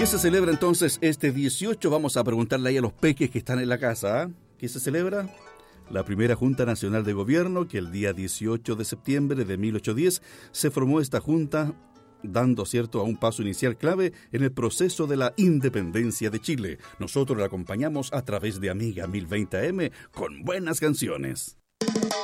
¿Qué se celebra entonces este 18? Vamos a preguntarle ahí a los peques que están en la casa, ¿ah? ¿Qué se celebra? La primera Junta Nacional de Gobierno, que el día 18 de septiembre de 1810 se formó esta junta, dando cierto a un paso inicial clave en el proceso de la independencia de Chile. Nosotros la acompañamos a través de Amiga 1020 AM con buenas canciones.